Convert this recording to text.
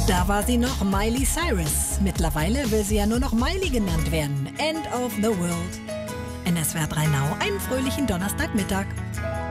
Da war sie noch Miley Cyrus. Mittlerweile will sie ja nur noch Miley genannt werden. End of the World. NSWR 3 Now, einen fröhlichen Donnerstagmittag.